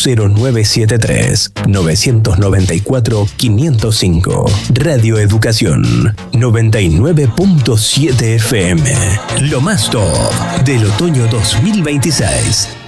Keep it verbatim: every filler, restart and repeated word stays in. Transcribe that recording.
cero nueve siete tres, nueve nueve cuatro, cinco cero cinco. Radio Educación noventa y nueve punto siete F M. Lo más top del otoño dos mil veintiséis.